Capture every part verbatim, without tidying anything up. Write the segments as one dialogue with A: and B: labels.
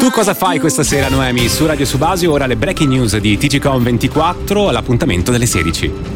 A: Tu cosa fai questa sera, Noemi? Su Radio Subasio, ora le breaking news di T G Com ventiquattro, all'appuntamento delle sedici.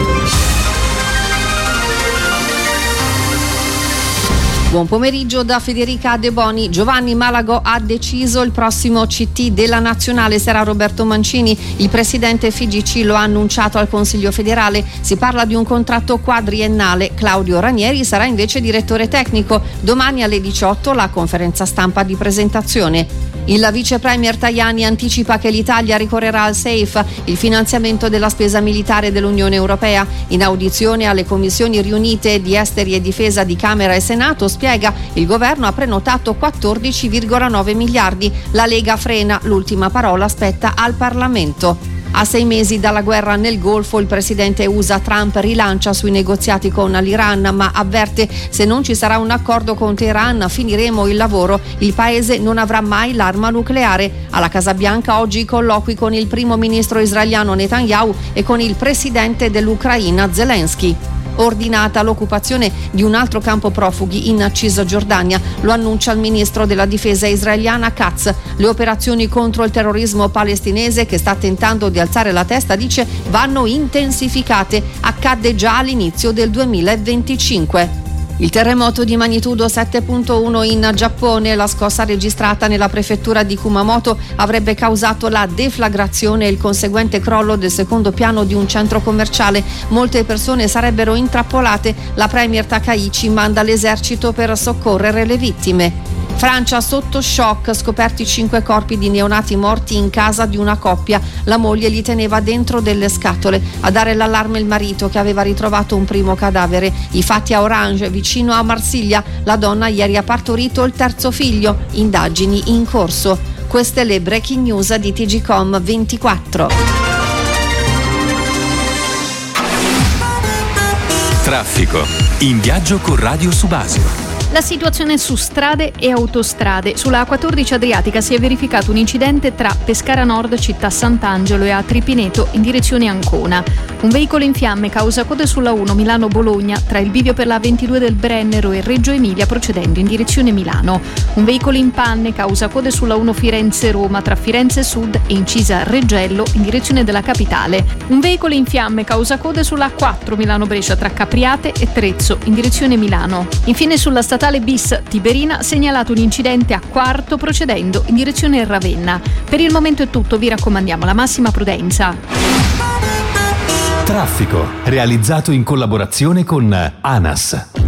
B: Buon pomeriggio da Federica De Boni. Giovanni Malago ha deciso il prossimo C T della Nazionale sarà Roberto Mancini. Il presidente F I G C lo ha annunciato al Consiglio federale. Si parla di un contratto quadriennale. Claudio Ranieri sarà invece direttore tecnico. Domani alle diciotto la conferenza stampa di presentazione. Il vice premier Tajani anticipa che l'Italia ricorrerà al SAFE, il finanziamento della spesa militare dell'Unione Europea. In audizione alle commissioni riunite di Esteri e Difesa di Camera e Senato spiega il governo ha prenotato quattordici virgola nove miliardi. La Lega frena, l'ultima parola spetta al Parlamento. A sei mesi dalla guerra nel Golfo, il presidente U S A Trump rilancia sui negoziati con l'Iran, ma avverte se non ci sarà un accordo con Teheran finiremo il lavoro. Il paese non avrà mai l'arma nucleare. Alla Casa Bianca oggi colloqui con il primo ministro israeliano Netanyahu e con il presidente dell'Ucraina Zelensky. Ordinata l'occupazione di un altro campo profughi in Cisgiordania, lo annuncia il ministro della difesa israeliana Katz. Le operazioni contro il terrorismo palestinese, che sta tentando di alzare la testa, dice vanno intensificate. Accadde già all'inizio del duemilaventicinque. Il terremoto di magnitudo sette virgola uno in Giappone, la scossa registrata nella prefettura di Kumamoto avrebbe causato la deflagrazione e il conseguente crollo del secondo piano di un centro commerciale. Molte persone sarebbero intrappolate. La premier Takaichi manda l'esercito per soccorrere le vittime. Francia sotto shock, scoperti cinque corpi di neonati morti in casa di una coppia. La moglie li teneva dentro delle scatole. A dare l'allarme il marito, che aveva ritrovato un primo cadavere. I fatti a Orange, vicino a Marsiglia. La donna ieri ha partorito il terzo figlio. Indagini in corso. Queste le breaking news di T G Com ventiquattro.
C: Traffico. In viaggio con Radio Subasio.
D: La situazione su strade e autostrade. Sulla A quattordici Adriatica si è verificato un incidente tra Pescara Nord, città Sant'Angelo, e a Tripineto in direzione Ancona. Un veicolo in fiamme causa code sulla uno Milano-Bologna tra il bivio per la ventidue del Brennero e Reggio Emilia procedendo in direzione Milano. Un veicolo in panne causa code sulla uno Firenze-Roma tra Firenze Sud e incisa Reggello in direzione della capitale. Un veicolo in fiamme causa code sulla A quattro Milano-Brescia tra Capriate e Trezzo in direzione Milano. Infine sulla statale bis Tiberina segnalato un incidente a Quarto procedendo in direzione Ravenna. Per il momento è tutto, vi raccomandiamo la massima prudenza.
C: Traffico, realizzato in collaborazione con ANAS.